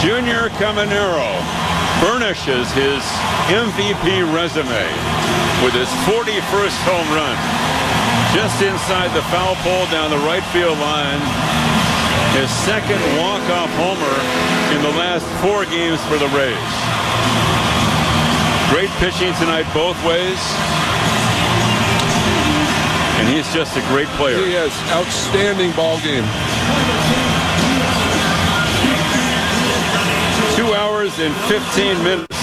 Junior Caminero furnishes his MVP resume with his 41st home run. Just inside the foul pole down the right field line. His second walk-off homer in the last 4 games for the Rays. Great pitching tonight both ways. And he's just a great player. He has outstanding ball game. 2 hours and 15 minutes.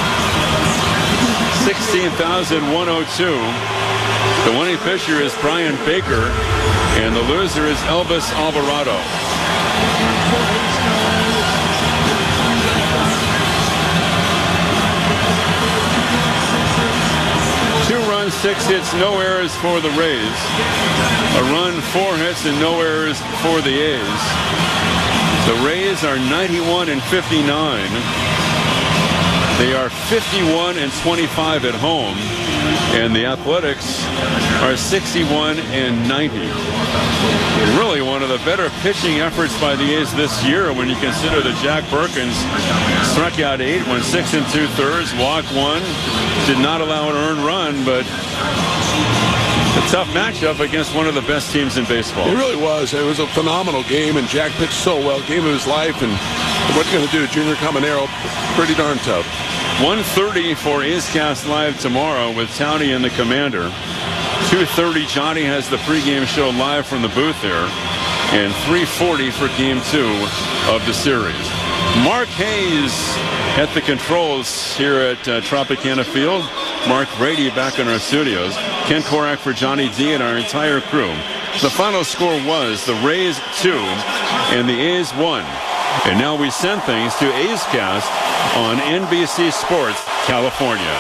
16,102. The winning pitcher is Brian Baker, and the loser is Elvis Alvarado. 2 runs, 6 hits, no errors for the Rays. A run, 4 hits, and no errors for the A's. The Rays are 91 and 59. They are 51 and 25 at home, and the Athletics are 61 and 90. Really one of the better pitching efforts by the A's this year when you consider that Jack Perkins struck out 8, went 6 2/3, walked 1, did not allow an earned run, but a tough matchup against one of the best teams in baseball. It really was. It was a phenomenal game, and Jack pitched so well, game of his life, and what are you going to do? Junior Caminero, pretty darn tough. 1:30 for A's Cast Live tomorrow with Townie and the Commander. 2:30, Johnny has the pregame show live from the booth there. And 3:40 for Game 2 of the series. Mark Hayes at the controls here at Tropicana Field. Mark Brady back in our studios. Ken Korak for Johnny D and our entire crew. The final score was the Rays 2 and the A's 1. And now we send things to A's Cast on NBC Sports, California.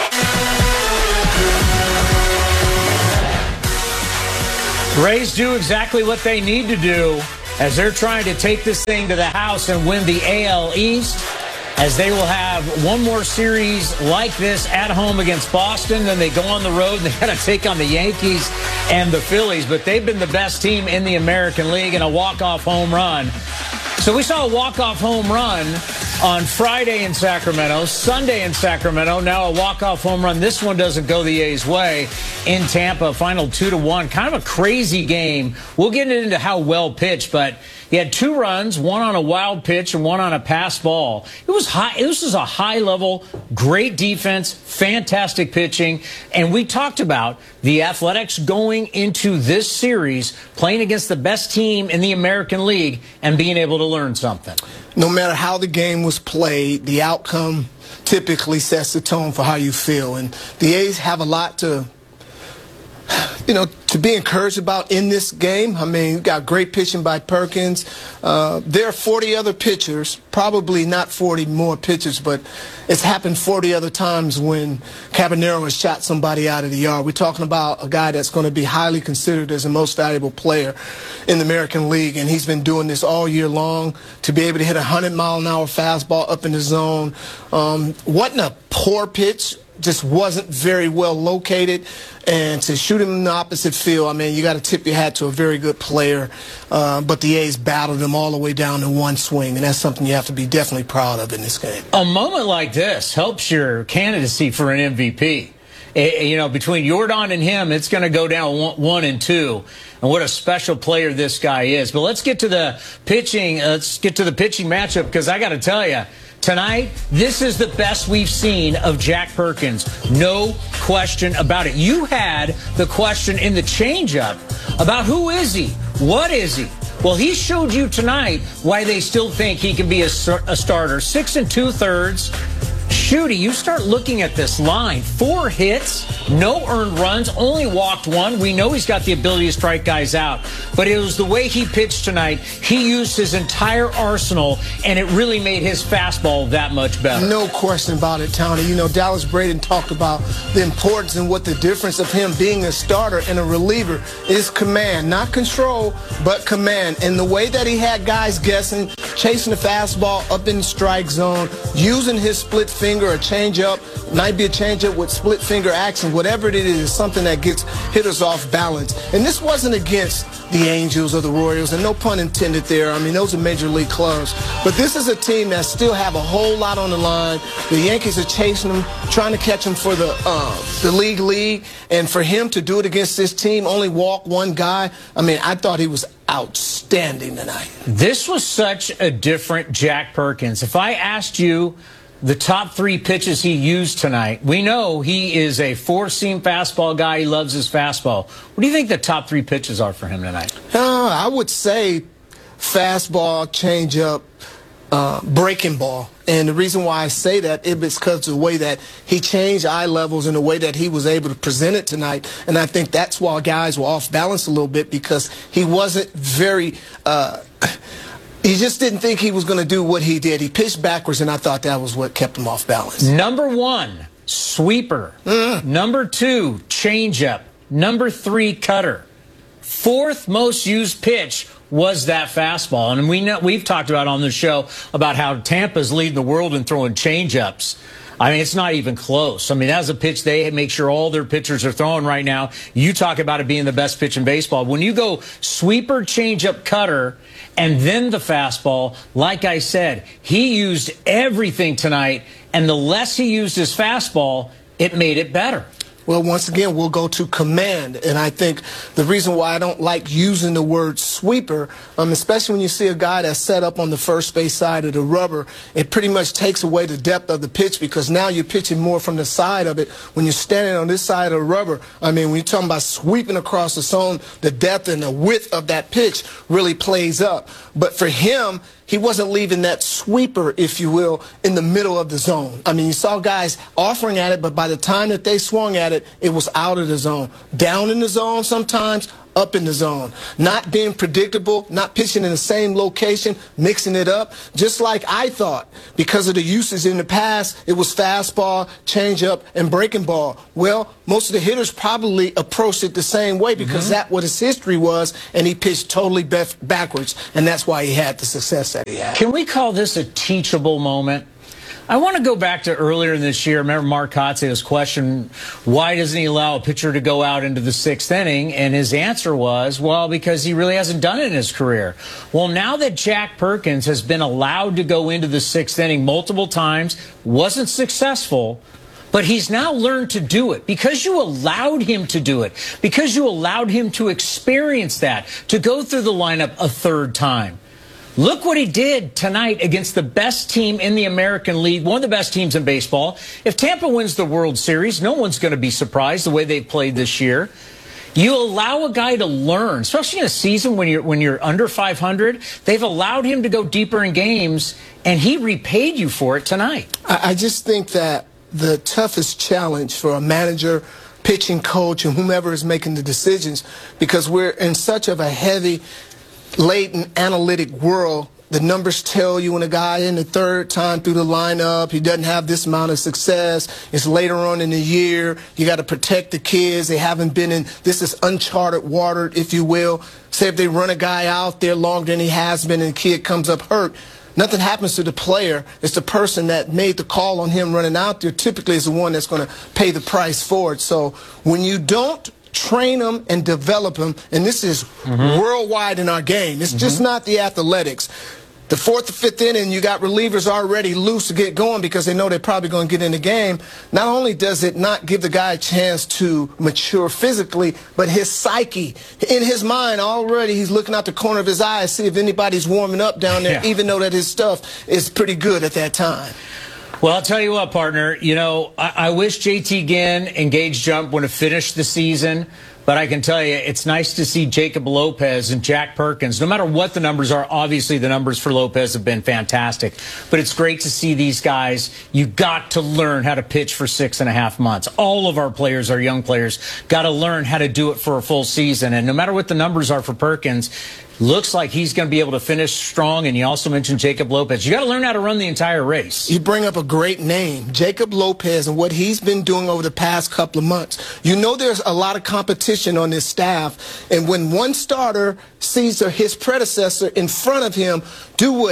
Rays do exactly what they need to do as they're trying to take this thing to the house and win the AL East, as they will have one more series like this at home against Boston. Then they go on the road and they got to take on the Yankees and the Phillies. But they've been the best team in the American League, and a walk-off home run. So we saw a walk-off home run on Friday in Sacramento, Sunday in Sacramento, now a walk-off home run. This one doesn't go the A's way in Tampa, final 2-1. Kind of a crazy game. We'll get into how well pitched, but he had 2 runs, one on a wild pitch and one on a pass ball. It was high. This is a high level, great defense, fantastic pitching. And we talked about the Athletics going into this series, playing against the best team in the American League and being able to learn something. No matter how the game was played, the outcome typically sets the tone for how you feel. And the A's have a lot to be encouraged about in this game. I mean, you've got great pitching by Perkins. There are 40 other pitchers, probably not 40 more pitchers, but it's happened 40 other times when Caminero has shot somebody out of the yard. We're talking about a guy that's going to be highly considered as the most valuable player in the American League, and he's been doing this all year long. To be able to hit a 100-mile-an-hour fastball up in the zone, wasn't a poor pitch, just wasn't very well located. And to shoot him in the opposite field, I mean, you got to tip your hat to a very good player. But the A's battled him all the way down to one swing, and that's something you have to be definitely proud of in this game. A moment like this helps your candidacy for an MVP. Between Jordan and him, it's going to go down 1 and 2. And what a special player this guy is. But let's get to the pitching. Let's get to the pitching matchup, because I got to tell you, tonight, this is the best we've seen of Jack Perkins. No question about it. You had the question in the changeup about who is he? What is he? Well, he showed you tonight why they still think he can be a starter. 6 2/3. Shooty, you start looking at this line. 4 hits, no earned runs, only walked 1. We know he's got the ability to strike guys out. But it was the way he pitched tonight. He used his entire arsenal, and it really made his fastball that much better. No question about it, Tony. You know, Dallas Braden talked about the importance and what the difference of him being a starter and a reliever is command. Not control, but command. And the way that he had guys guessing, chasing the fastball up in the strike zone, using his split finger, a changeup, might be a changeup with split finger action, whatever it is, something that gets hitters off balance. And this wasn't against the Angels or the Royals, and no pun intended there. I mean, those are major league clubs. But this is a team that still have a whole lot on the line. The Yankees are chasing them, trying to catch him for the league. And for him to do it against this team, only walk one guy, I mean, I thought he was outstanding tonight. This was such a different Jack Perkins. If I asked you the top 3 pitches he used tonight, we know he is a 4-seam fastball guy. He loves his fastball. What do you think the top 3 pitches are for him tonight? I would say fastball, changeup, breaking ball. And the reason why I say that is because of the way that he changed eye levels and the way that he was able to present it tonight. And I think that's why guys were off balance a little bit, because he wasn't very he just didn't think he was going to do what he did. He pitched backwards, and I thought that was what kept him off balance. Number 1, sweeper. Number 2, changeup. Number 3, cutter. 4th most used pitch was that fastball. And we've talked about on the show about how Tampa's leading the world in throwing changeups. I mean, it's not even close. I mean, that's a pitch they make sure all their pitchers are throwing right now. You talk about it being the best pitch in baseball. When you go sweeper, changeup, cutter, and then the fastball, like I said, he used everything tonight, and the less he used his fastball, it made it better. Well, once again, we'll go to command. And I think the reason why I don't like using the word sweeper, especially when you see a guy that's set up on the first base side of the rubber, it pretty much takes away the depth of the pitch, because now you're pitching more from the side of it. When you're standing on this side of the rubber, I mean, when you're talking about sweeping across the zone, the depth and the width of that pitch really plays up. But for him, he wasn't leaving that sweeper, if you will, in the middle of the zone. I mean, you saw guys offering at it, but by the time that they swung at it, it was out of the zone. Down in the zone sometimes, up in the zone. Not being predictable, not pitching in the same location, mixing it up. Just like I thought, because of the uses in the past, it was fastball, changeup, and breaking ball. Well, most of the hitters probably approached it the same way, because that's what his history was, and he pitched totally backwards, and that's why he had the success that he had. Can we call this a teachable moment? I want to go back to earlier in this year. Remember Mark Kotze's question, why doesn't he allow a pitcher to go out into the 6th inning? And his answer was, well, because he really hasn't done it in his career. Well, now that Jack Perkins has been allowed to go into the 6th inning multiple times, wasn't successful, but he's now learned to do it because you allowed him to do it, because you allowed him to experience that, to go through the lineup a 3rd time. Look what he did tonight against the best team in the American League, one of the best teams in baseball. If Tampa wins the World Series, no one's going to be surprised the way they've played this year. You allow a guy to learn, especially in a season when you're under 500. They've allowed him to go deeper in games, and he repaid you for it tonight. I just think that the toughest challenge for a manager, pitching coach, and whomever is making the decisions, because we're in such of a heavy, latent analytic world. The numbers tell you when a guy in the 3rd time through the lineup, he doesn't have this amount of success. It's later on in the year. You got to protect the kids. They haven't been in, this is uncharted water, if you will. Say if they run a guy out there longer than he has been and the kid comes up hurt, nothing happens to the player. It's the person that made the call on him running out there typically is the one that's going to pay the price for it. So when you don't train them and develop them, and this is worldwide in our game. It's just not the athletics. The 4th or 5th inning, you got relievers already loose to get going because they know they're probably going to get in the game. Not only does it not give the guy a chance to mature physically, but his psyche, in his mind already, he's looking out the corner of his eye to see if anybody's warming up down there, even though that his stuff is pretty good at that time. Well, I'll tell you what, partner, you know, I wish JT Ginn and Gage Jump would have finished the season, but I can tell you it's nice to see Jacob Lopez and Jack Perkins. No matter what the numbers are, obviously the numbers for Lopez have been fantastic, but it's great to see these guys. You got to learn how to pitch for 6.5 months. All of our players, our young players, got to learn how to do it for a full season. And no matter what the numbers are for Perkins, looks like he's going to be able to finish strong. And you also mentioned Jacob Lopez. You got to learn how to run the entire race. You bring up a great name, Jacob Lopez, and what he's been doing over the past couple of months. You know there's a lot of competition on this staff, and when one starter sees his predecessor in front of him do what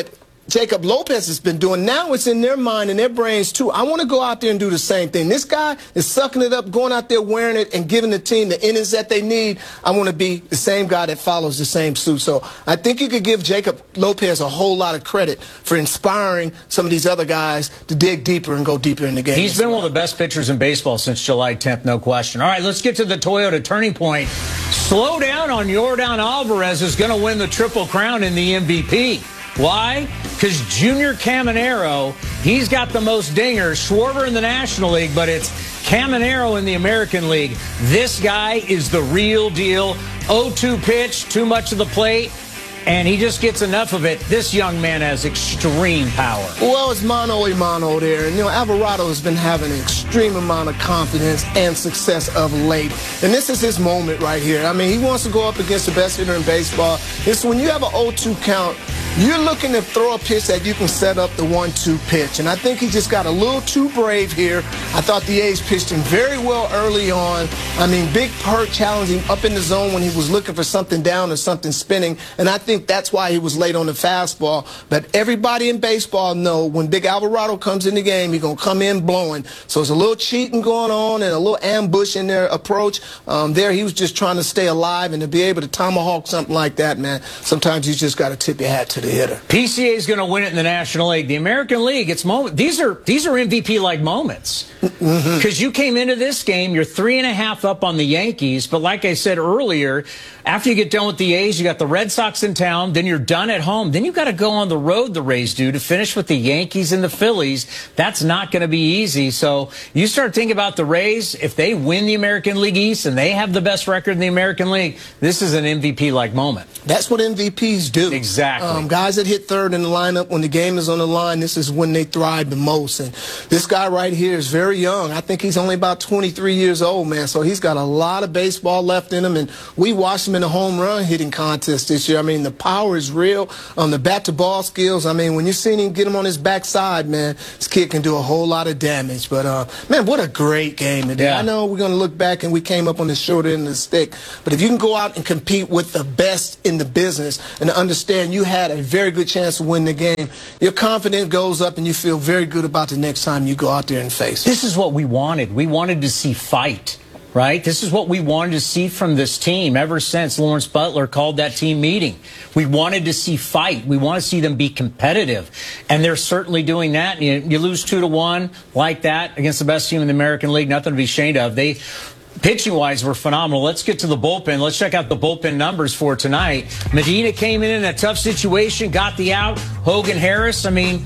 Jacob Lopez has been doing. Now it's in their mind and their brains, too. I want to go out there and do the same thing. This guy is sucking it up, going out there wearing it, and giving the team the innings that they need. I want to be the same guy that follows the same suit. So I think you could give Jacob Lopez a whole lot of credit for inspiring some of these other guys to dig deeper and go deeper in the game. He's been one of the best pitchers in baseball since July 10th, no question. All right, let's get to the Toyota Turning Point. Slow down on Yordan Alvarez is going to win the Triple Crown in the MVP. Why? Because Junior Caminero, he's got the most dingers. Schwarber in the National League, but it's Caminero in the American League. This guy is the real deal. 0-2 pitch, too much of the plate, and he just gets enough of it. This young man has extreme power. Well, it's mano a mano there. And, Alvarado has been having an extreme amount of confidence and success of late. And this is his moment right here. I mean, he wants to go up against the best hitter in baseball. It's when you have an 0-2 count, you're looking to throw a pitch that you can set up the 1-2 pitch. And I think he just got a little too brave here. I thought the A's pitched him very well early on. I mean, Big Perk challenged him up in the zone when he was looking for something down or something spinning. And I think that's why he was late on the fastball. But everybody in baseball know when Big Alvarado comes in the game, he's going to come in blowing. So there's a little cheating going on and a little ambush in their approach. There he was just trying to stay alive, and to be able to tomahawk something like that, man, sometimes you just got to tip your hat to the hitter. PCA is going to win it in the National League. The American League, it's moment. These are MVP-like moments. Because you came into this game, you're 3.5 up on the Yankees. But like I said earlier, after you get done with the A's, you got the Red Sox in town. Then you're done at home. Then you got to go on the road, the Rays do, to finish with the Yankees and the Phillies. That's not going to be easy. So you start thinking about the Rays. If they win the American League East and they have the best record in the American League, this is an MVP-like moment. That's what MVPs do. Exactly. Guys that hit third in the lineup when the game is on the line, this is when they thrive the most. And this guy right here is very young. I think he's only about 23 years old, man. So he's got a lot of baseball left in him. And we watched him in the home run hitting contest this year. I mean, the power is real. The bat-to-ball skills, I mean, when you're seeing him get him on his backside, man, this kid can do a whole lot of damage. But, man, what a great game today. Yeah. I know we're going to look back and we came up on the short end of the stick. But if you can go out and compete with the best in the business and understand you had a very good chance to win the game, your confidence goes up and you feel very good about the next time you go out there and face it. This is what we wanted. We wanted to see fight, right? This is what we wanted to see from this team ever since Lawrence Butler called that team meeting. We wanted to see fight. We want to see them be competitive. And they're certainly doing that. You lose 2-1 like that against the best team in the American League, nothing to be ashamed of. They pitching-wise, were phenomenal. Let's get to the bullpen. Let's check out the bullpen numbers for tonight. Medina came in a tough situation, got the out. Hogan Harris, I mean,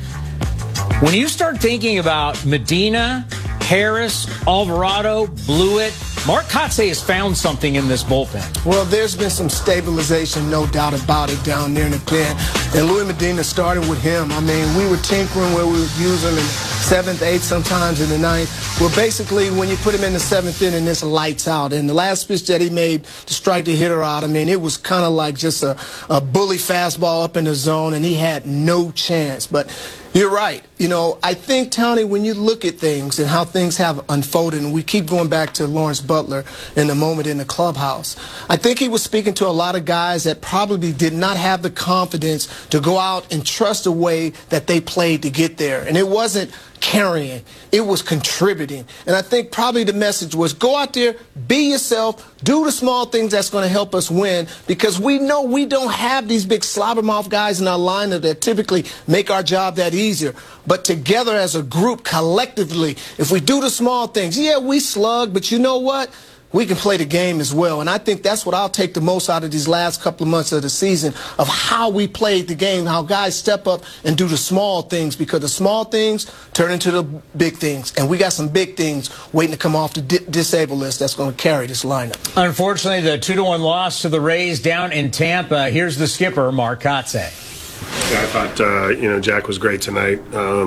when you start thinking about Medina, Harris, Alvarado, Blewett, Mark Kotsay has found something in this bullpen. Well, there's been some stabilization, no doubt about it, down there in the pen. And Louis Medina started with him. I mean, we were tinkering where we would use him in 7th, 8th, sometimes in the 9th. Well, basically, when you put him in the 7th inning, it's lights out. And the last pitch that he made to strike the hitter out, I mean, it was kind of like just a bully fastball up in the zone, and he had no chance. But you're right. I think, Tony, when you look at things and how things have unfolded, and we keep going back to Lawrence Butler in the moment in the clubhouse, I think he was speaking to a lot of guys that probably did not have the confidence to go out and trust the way that they played to get there. And it wasn't carrying, it was contributing. And I think probably the message was go out there, be yourself, do the small things that's going to help us win, because we know we don't have these big slobbermouth guys in our lineup that typically make our job that easier. But together as a group, collectively, if we do the small things, yeah, we slug, but you know what? We can play the game as well. And I think that's what I'll take the most out of these last couple of months of the season, of how we played the game, how guys step up and do the small things, because the small things turn into the big things. And we got some big things waiting to come off the disabled list that's going to carry this lineup. Unfortunately, the 2-1 loss to the Rays down in Tampa. Here's the skipper, Mark Kotsay. Yeah, I thought, Jack was great tonight.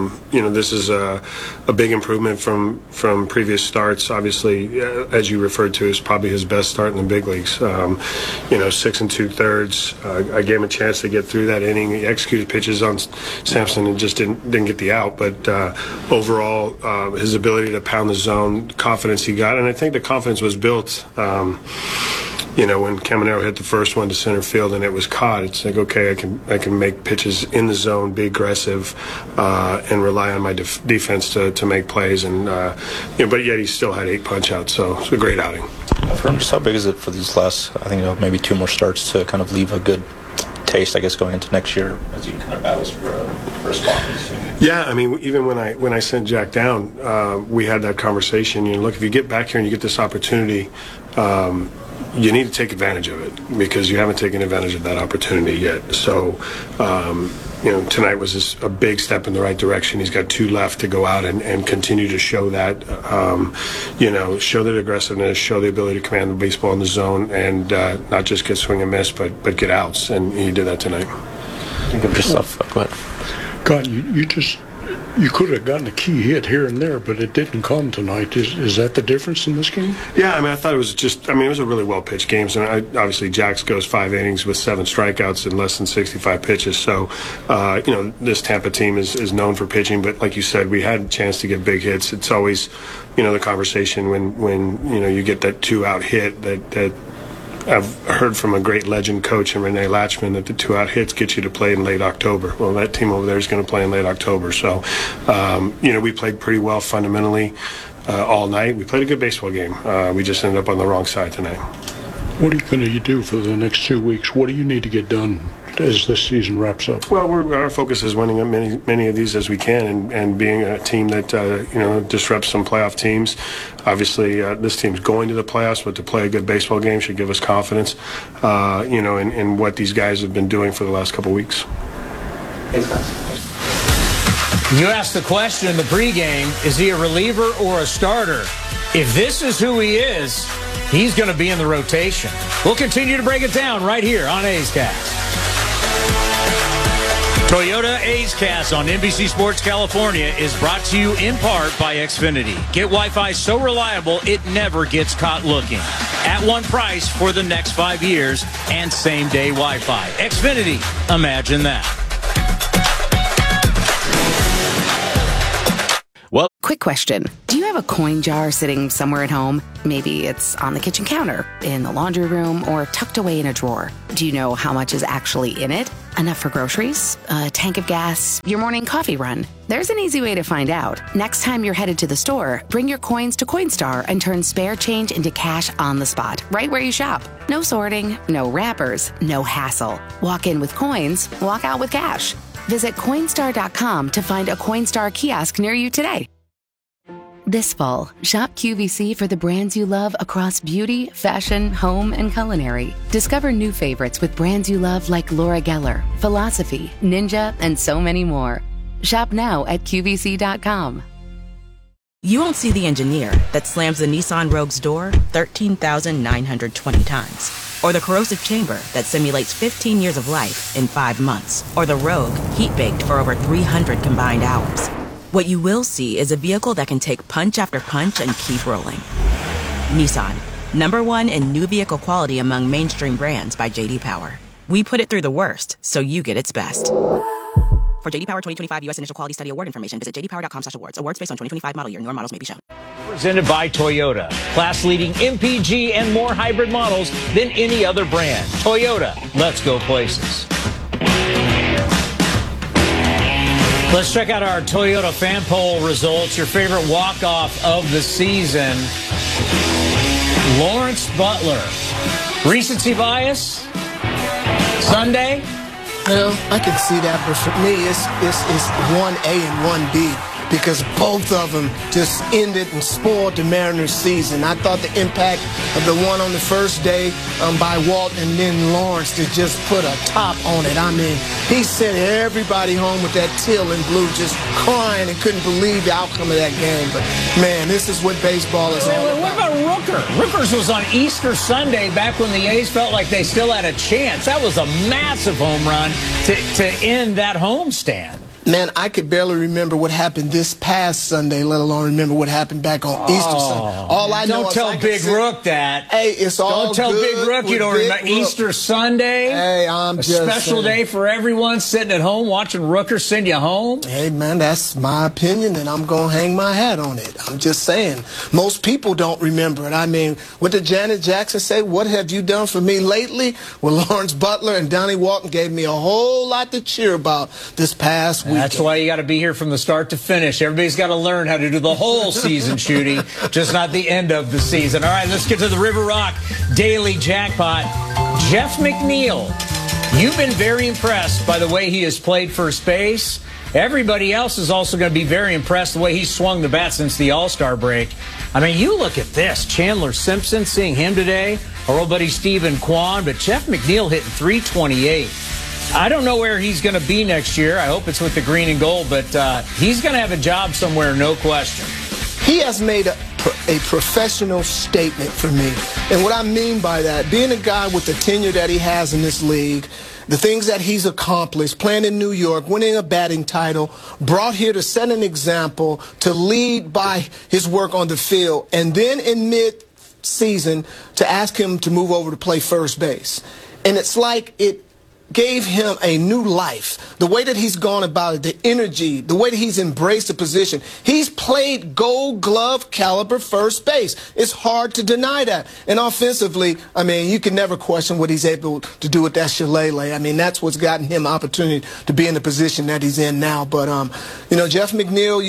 This is a big improvement from previous starts. Obviously, as you referred to, is probably his best start in the big leagues. 6 2/3. I gave him a chance to get through that inning. He executed pitches on Sampson and just didn't get the out. But overall, his ability to pound the zone, confidence he got, and I think the confidence was built. when Caminero hit the first one to center field and it was caught, it's like, okay, I can make pitches in the zone, be aggressive, and rely on my defense to make plays. And but yet he still had 8 punch-outs, so it's a great outing. For him, just how big is it for these last, I think, maybe 2 more starts to kind of leave a good taste, I guess, going into next year as he kind of battles for a spot? Yeah, I mean, even when I sent Jack down, we had that conversation. Look, if you get back here and you get this opportunity, you need to take advantage of it because you haven't taken advantage of that opportunity yet. So, tonight was just a big step in the right direction. He's got 2 left to go out and continue to show that, show that aggressiveness, show the ability to command the baseball in the zone, and not just get swing and miss, but get outs. And he did that tonight. Think of yourself. Go ahead. God, you could have gotten a key hit here and there, but it didn't come tonight. Is that the difference in this game? Yeah, I mean, I thought it was it was a really well-pitched game. So obviously, Jax goes 5 innings with 7 strikeouts in less than 65 pitches. So, this Tampa team is known for pitching, but like you said, we had a chance to get big hits. It's always, the conversation when you get that 2-out hit that I've heard from a great legend coach in Renee Latchman that the 2-out hits get you to play in late October. Well, that team over there is going to play in late October. So, we played pretty well fundamentally all night. We played a good baseball game. We just ended up on the wrong side tonight. What are you going to do for the next 2 weeks? What do you need to get done as this season wraps up? Well, our focus is winning many of these as we can and being a team that disrupts some playoff teams. Obviously, this team's going to the playoffs, but to play a good baseball game should give us confidence, in what these guys have been doing for the last couple weeks. You asked the question in the pregame, is he a reliever or a starter? If this is who he is, he's going to be in the rotation. We'll continue to break it down right here on A's Cast. Toyota A's Cast on NBC Sports California is brought to you in part by Xfinity. Get Wi-Fi so reliable it never gets caught looking. At one price for the next 5 years and same-day Wi-Fi. Xfinity, imagine that. Well, quick question. Do you have a coin jar sitting somewhere at home? Maybe it's on the kitchen counter, in the laundry room, or tucked away in a drawer. Do you know how much is actually in it? Enough for groceries, a tank of gas, your morning coffee run? There's an easy way to find out. Next time you're headed to the store, bring your coins to Coinstar and turn spare change into cash on the spot, right where you shop. No sorting, no wrappers, no hassle. Walk in with coins, walk out with cash. Visit Coinstar.com to find a Coinstar kiosk near you today. This fall, shop QVC for the brands you love across beauty, fashion, home, and culinary. Discover new favorites with brands you love like Laura Geller, Philosophy, Ninja, and so many more. Shop now at QVC.com. You won't see the engineer that slams the Nissan Rogue's door 13,920 times. Or the corrosive chamber that simulates 15 years of life in 5 months. Or the Rogue heat-baked for over 300 combined hours. What you will see is a vehicle that can take punch after punch and keep rolling. Nissan, #1 in new vehicle quality among mainstream brands by J.D. Power. We put it through the worst, so you get its best. For J.D. Power 2025 U.S. Initial Quality Study Award information, visit jdpower.com/awards. Awards based on 2025 model year. Newer models may be shown. Presented by Toyota. Class-leading MPG and more hybrid models than any other brand. Toyota, let's go places. Let's check out our Toyota fan poll results. Your favorite walk-off of the season. Lawrence Butler. Recency bias? Sunday? Well, I can see that, but for me, it's 1A and 1B because both of them just ended and spoiled the Mariners' season. I thought the impact of the one on the first day by Walt and then Lawrence to just put a top on it. I mean, he sent everybody home with that teal and blue just crying and couldn't believe the outcome of that game. But, man, this is what baseball is all about. What about Rooker? Rooker's was on Easter Sunday back when the A's felt like they still had a chance. That was a massive home run to end that homestand. Man, I could barely remember what happened this past Sunday, let alone remember what happened back on Easter Sunday. All I know don't is tell I can Big say, Rook that. Hey, it's all Don't tell good Big Rook you with don't Big remember Rook. Easter Sunday. Hey, I'm a just special saying. day for everyone sitting at home watching Rooker send you home. Hey, man, that's my opinion, and I'm going to hang my hat on it. I'm just saying. Most people don't remember it. I mean, what did Janet Jackson say? What have you done for me lately? Well, Lawrence Butler and Donnie Walton gave me a whole lot to cheer about this past week. That's why you got to be here from the start to finish. Everybody's got to learn how to do the whole season, Shooty, just not the end of the season. All right, let's get to the River Rock Daily Jackpot. Jeff McNeil, you've been very impressed by the way he has played first base. Everybody else is also going to be very impressed the way he swung the bat since the All-Star break. I mean, you look at this. Chandler Simpson, seeing him today, our old buddy Stephen Kwan, but Jeff McNeil hitting 328. I don't know where he's going to be next year. I hope it's with the green and gold, but he's going to have a job somewhere, no question. He has made a professional statement for me. And what I mean by that, being a guy with the tenure that he has in this league, the things that he's accomplished, playing in New York, winning a batting title, brought here to set an example, to lead by his work on the field, and then in mid-season to ask him to move over to play first base. And it's like it gave him a new life. The way that he's gone about it, the energy, the way that he's embraced the position. He's played Gold Glove caliber first base. It's hard to deny that. And offensively, I mean, you can never question what he's able to do with that shillelagh. I mean, that's what's gotten him opportunity to be in the position that he's in now. But, Jeff McNeil,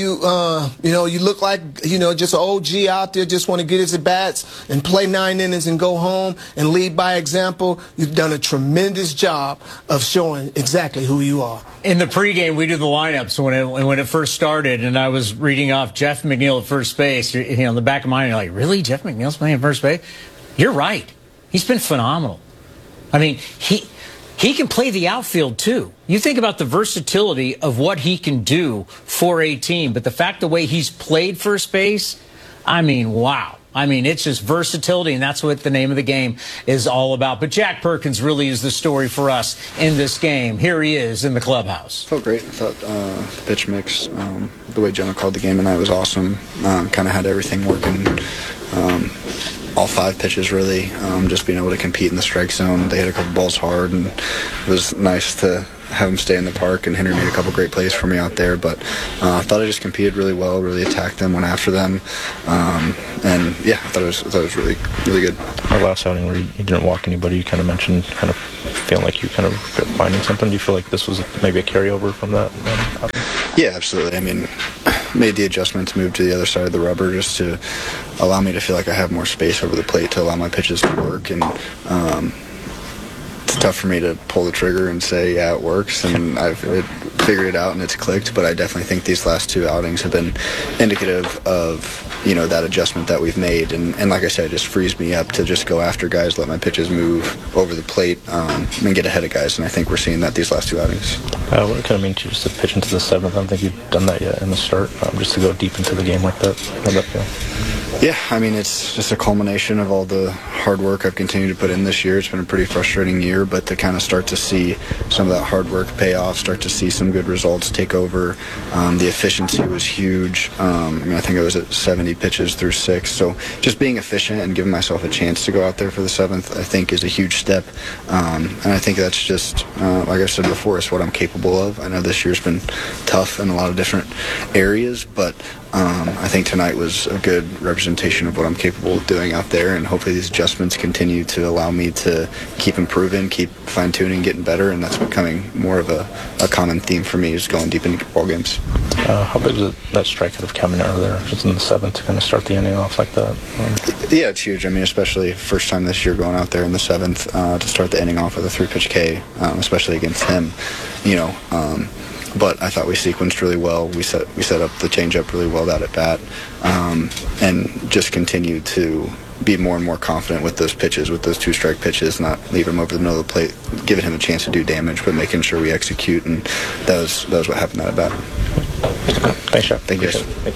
you look like, just an OG out there, just want to get his at-bats and play 9 innings and go home and lead by example. You've done a tremendous job of showing exactly who you are. In the pregame, we do the lineups when it first started, and I was reading off Jeff McNeil at first base. In the back of my mind, you're like, really? Jeff McNeil's playing at first base? You're right. He's been phenomenal. I mean, he can play the outfield, too. You think about the versatility of what he can do for a team, but the fact the way he's played first base, I mean, wow. I mean, it's just versatility, and that's what the name of the game is all about. But Jack Perkins really is the story for us in this game. Here he is in the clubhouse. Felt great. I thought the pitch mix, the way Jonah called the game tonight was awesome. Kind of had everything working. All 5 pitches, really. Just being able to compete in the strike zone. They hit a couple balls hard, and it was nice to have them stay in the park, and Henry made a couple great plays for me out there, but I thought I just competed really well, really attacked them, went after them, and yeah, I thought it was really, really good. Our last outing where you didn't walk anybody, you kind of mentioned kind of feeling like you kind of finding something. Do you feel like this was maybe a carryover from that? Yeah, absolutely. I mean, made the adjustment to move to the other side of the rubber just to allow me to feel like I have more space over the plate to allow my pitches to work, and it's tough for me to pull the trigger and say, yeah, it works, and I've figured it out and it's clicked, but I definitely think these last 2 outings have been indicative of, that adjustment that we've made, and like I said, it just frees me up to just go after guys, let my pitches move over the plate, and get ahead of guys, and I think we're seeing that these last 2 outings. What it kind of means to just to pitch into the 7th? I don't think you've done that yet in the start, just to go deep into the game like that. How'd that feel? Yeah, I mean, it's just a culmination of all the hard work I've continued to put in this year. It's been a pretty frustrating year, but to kind of start to see some of that hard work pay off, start to see some good results take over. The efficiency was huge. I think I was at 70 pitches through 6. So just being efficient and giving myself a chance to go out there for the 7th, I think, is a huge step. And I think that's just, like I said before, it's what I'm capable of. I know this year's been tough in a lot of different areas, but I think tonight was a good representation of what I'm capable of doing out there, and hopefully these adjustments continue to allow me to keep improving, keep fine-tuning, getting better, and that's becoming more of a common theme for me, is going deep into ball games. How big was that strikeout of Caminero there, just in the 7th, to kind of start the inning off like that? Yeah, it's huge. I mean, especially first time this year going out there in the 7th to start the inning off with a 3-pitch K, especially against him, But I thought we sequenced really well. We set up the changeup really well, that at bat, and just continued to be more and more confident with those pitches, with those 2-strike pitches, not leave him over the middle of the plate, giving him a chance to do damage, but making sure we execute, and that was what happened that at bat. Thanks, Jeff. Thank you. Thank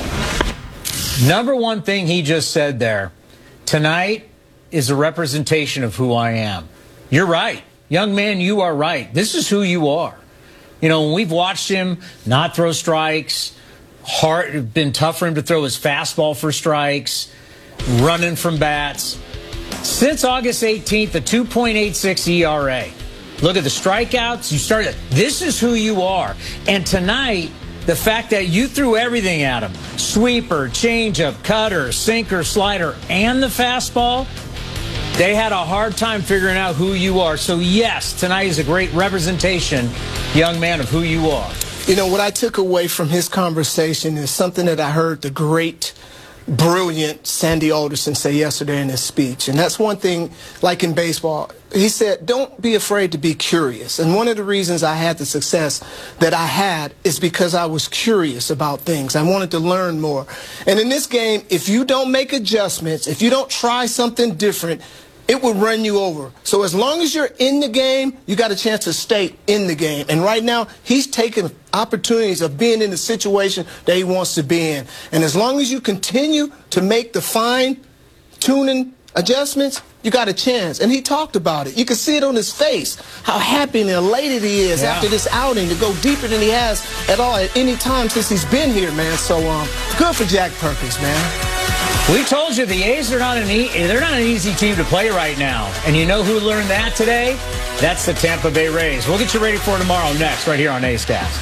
you. Number one thing he just said there, tonight is a representation of who I am. You're right. Young man, you are right. This is who you are. You know, when we've watched him not throw strikes, been tough for him to throw his fastball for strikes, running from bats. Since August 18th, a 2.86 ERA. Look at the strikeouts. This is who you are. And tonight, the fact that you threw everything at him, sweeper, changeup, cutter, sinker, slider, and the fastball, they had a hard time figuring out who you are. So, yes, tonight is a great representation, young man, of who you are. You know, what I took away from his conversation is something that I heard the great, brilliant Sandy Alderson say yesterday in his speech. And that's one thing, like in baseball. He said, don't be afraid to be curious. And one of the reasons I had the success that I had is because I was curious about things. I wanted to learn more. And in this game, if you don't make adjustments, if you don't try something different, it will run you over. So as long as you're in the game, you got a chance to stay in the game. And right now, he's taking opportunities of being in the situation that he wants to be in. And as long as you continue to make the fine-tuning adjustments, you got a chance. And he talked about it. You can see it on his face, how happy and elated he is after this outing to go deeper than he has at any time since he's been here, man. So good for Jack Perkins, man. We told you the A's are they're not an easy team to play right now. And you know who learned that today? That's the Tampa Bay Rays. We'll get you ready for tomorrow next right here on A's Cast.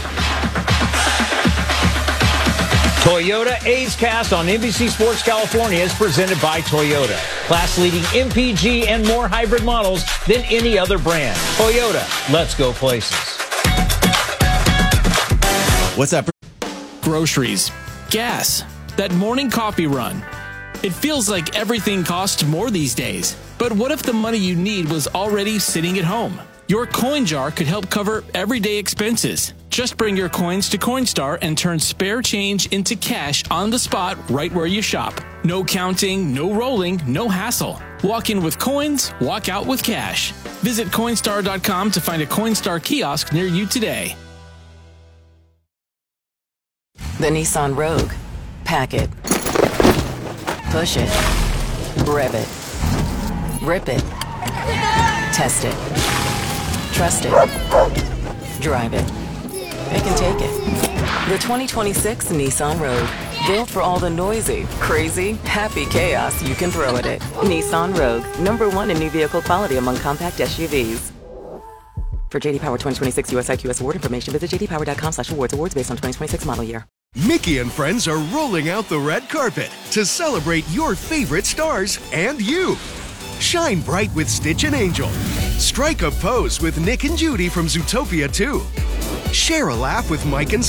Toyota A's Cast on NBC Sports California is presented by Toyota. Class-leading MPG and more hybrid models than any other brand. Toyota, let's go places. What's up? Groceries, gas, that morning coffee run. It feels like everything costs more these days. But what if the money you need was already sitting at home? Your coin jar could help cover everyday expenses. Just bring your coins to Coinstar and turn spare change into cash on the spot right where you shop. No counting, no rolling, no hassle. Walk in with coins, walk out with cash. Visit Coinstar.com to find a Coinstar kiosk near you today. The Nissan Rogue. Pack it. Push it. Rev it. Rip it. Test it. Trust it. Drive it. It can take it. The 2026 Nissan Rogue. Built for all the noisy, crazy, happy chaos you can throw at it. Nissan Rogue. #1 in new vehicle quality among compact SUVs. For JD Power 2026 US IQS award information, visit jdpower.com/awards. Awards based on 2026 model year. Mickey and friends are rolling out the red carpet to celebrate your favorite stars and you. Shine bright with Stitch and Angel. Strike a pose with Nick and Judy from Zootopia 2. Share a laugh with Mike and